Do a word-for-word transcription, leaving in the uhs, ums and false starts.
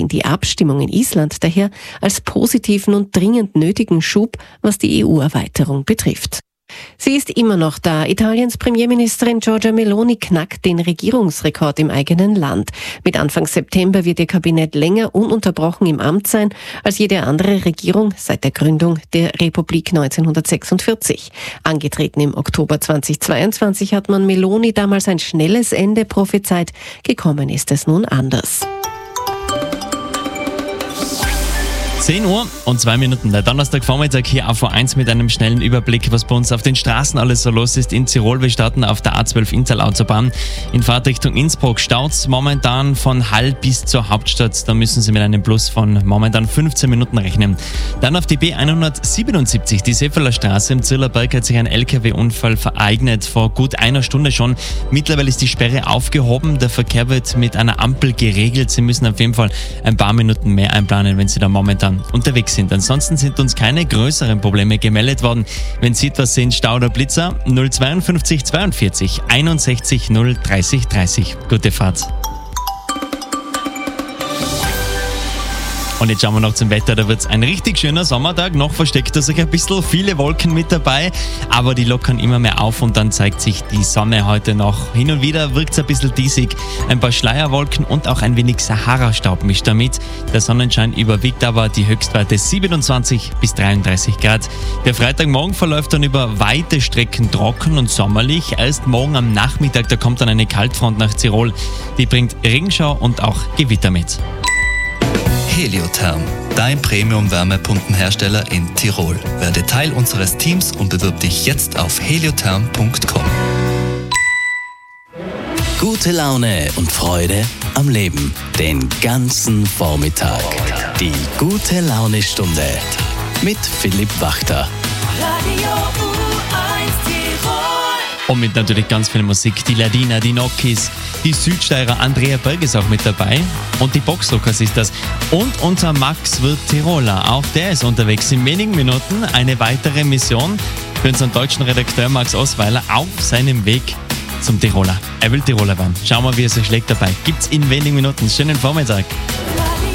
sehen die Abstimmung in Island daher als positiven und dringend nötigen Schub, was die E U-Erweiterung betrifft. Sie ist immer noch da. Italiens Premierministerin Giorgia Meloni knackt den Regierungsrekord im eigenen Land. Mit Anfang September wird ihr Kabinett länger ununterbrochen im Amt sein als jede andere Regierung seit der Gründung der Republik neunzehnhundertsechsundvierzig. Angetreten im Oktober zweitausendzweiundzwanzig hat man Meloni damals ein schnelles Ende prophezeit. Gekommen ist es nun anders. zehn Uhr und zwei Minuten, der Donnerstagvormittag hier auf A eins mit einem schnellen Überblick, was bei uns auf den Straßen alles so los ist in Tirol. Wir starten auf der A zwölf Inntal-Autobahn. In Fahrtrichtung Innsbruck staut's momentan von Hall bis zur Hauptstadt. Da müssen Sie mit einem Plus von momentan fünfzehn Minuten rechnen. Dann auf die B hundertsiebenundsiebzig, die Seefelder Straße. Im Zillerberg hat sich ein L K W-Unfall vereignet, vor gut einer Stunde schon. Mittlerweile ist die Sperre aufgehoben. Der Verkehr wird mit einer Ampel geregelt. Sie müssen auf jeden Fall ein paar Minuten mehr einplanen, wenn Sie da momentan unterwegs sind. Ansonsten sind uns keine größeren Probleme gemeldet worden. Wenn Sie etwas sehen, Stau oder Blitzer, null zweiundfünfzig zweiundvierzig einundsechzig null dreißig dreißig. Gute Fahrt. Und jetzt schauen wir noch zum Wetter, da wird es ein richtig schöner Sommertag. Noch versteckt sich ein bisschen viele Wolken mit dabei, aber die lockern immer mehr auf und dann zeigt sich die Sonne heute noch. Hin und wieder wirkt es ein bisschen diesig. Ein paar Schleierwolken und auch ein wenig Sahara-Staub mischt damit. Der Sonnenschein überwiegt aber, die Höchstwerte siebenundzwanzig bis dreiunddreißig Grad. Der Freitagmorgen verläuft dann über weite Strecken trocken und sommerlich. Erst morgen am Nachmittag, da kommt dann eine Kaltfront nach Tirol. Die bringt Regenschau und auch Gewitter mit. Heliotherm, dein Premium-Wärmepumpenhersteller in Tirol. Werde Teil unseres Teams und bewirb dich jetzt auf heliotherm punkt com. Gute Laune und Freude am Leben. Den ganzen Vormittag. Die gute Laune-Stunde mit Philipp Wachter. Radio U eins Tirol. Und mit natürlich ganz viel Musik. Die Ladina, die Nokis, die Südsteirer Andrea Berg ist auch mit dabei. Und die Boxrockers ist das. Und unser Max wird Tiroler. Auch der ist unterwegs. In wenigen Minuten eine weitere Mission für unseren deutschen Redakteur Max Osweiler auf seinem Weg zum Tiroler. Er will Tiroler werden. Schauen wir, wie er sich schlägt dabei. Gibt's in wenigen Minuten. Schönen Vormittag.